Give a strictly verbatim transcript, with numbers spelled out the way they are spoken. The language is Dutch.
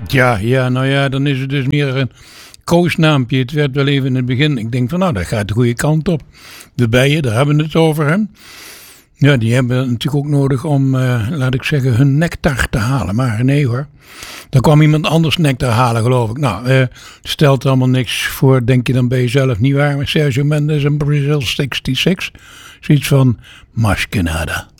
Ja, ja, nou ja, dan is het dus meer een koosnaampje. Het werd wel even in het begin. Ik denk van nou, dat gaat de goede kant op. De bijen, daar hebben we het over. Hè? Ja, die hebben natuurlijk ook nodig om, uh, laat ik zeggen, hun nectar te halen. Maar nee hoor. Dan kwam iemand anders nectar halen, geloof ik. Nou, uh, stelt allemaal niks voor, denk je dan bij jezelf, niet waar? Maar Sergio Mendes en Brazil zesenzestig. Zoiets van, mas que nada.